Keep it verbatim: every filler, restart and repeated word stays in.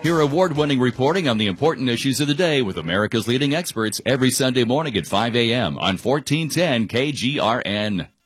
Hear award-winning reporting on the important issues of the day with America's leading experts every Sunday morning at five a.m. on fourteen ten K G R N.